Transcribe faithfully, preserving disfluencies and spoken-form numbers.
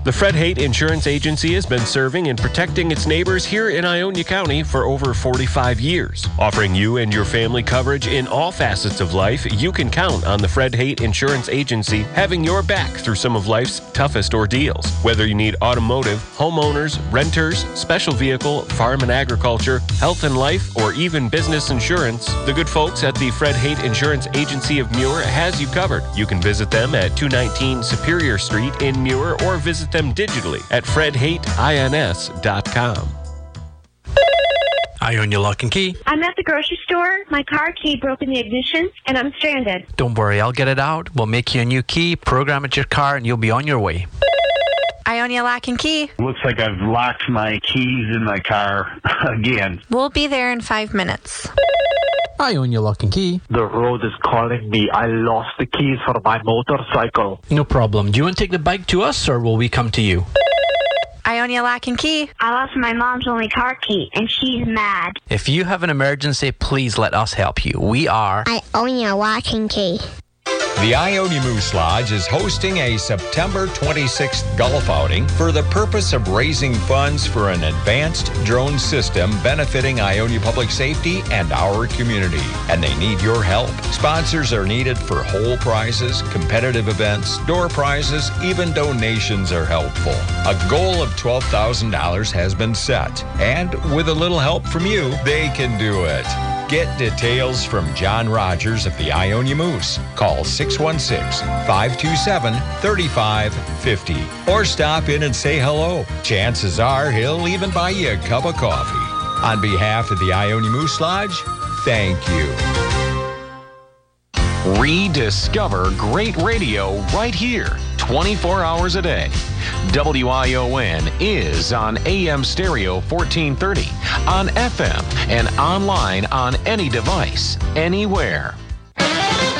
The Fred Haight Insurance Agency has been serving and protecting its neighbors here in Ionia County for over forty-five years. Offering you and your family coverage in all facets of life, you can count on the Fred Haight Insurance Agency having your back through some of life's toughest ordeals. Whether you need automotive, homeowners, renters, special vehicle, farm and agriculture, health and life, or even business insurance, the good folks at the Fred Haight Insurance Agency of Muir has you covered. You can visit them at two nineteen Superior Street in Muir or visit them digitally at fred haight ins dot com. Ionia Lock and Key. I'm at the grocery store. My car key broke in the ignition, and I'm stranded. Don't worry, I'll get it out. We'll make you a new key, program it to your car, and you'll be on your way. Ionia Lock and Key. Looks like I've locked my keys in my car again. We'll be there in five minutes. Ionia Lock and Key. The road is calling me. I lost the keys for my motorcycle. No problem. Do you want to take the bike to us, or will we come to you? Ionia Lock and Key. I lost my mom's only car key, and she's mad. If you have an emergency, please let us help you. We are Ionia Lock and Key. The Ionia Moose Lodge is hosting a September twenty-sixth golf outing for the purpose of raising funds for an advanced drone system benefiting Ionia Public Safety and our community. And they need your help. Sponsors are needed for whole prizes, competitive events, door prizes, even donations are helpful. A goal of twelve thousand dollars has been set. And with a little help from you, they can do it. Get details from John Rogers of the Ionia Moose. Call six one six, five two seven, three five five zero or stop in and say hello. Chances are he'll even buy you a cup of coffee. On behalf of the Ionia Moose Lodge, thank you. Rediscover great radio right here, twenty-four hours a day. W I O N is on A M Stereo fourteen thirty, on F M, and online on any device, anywhere.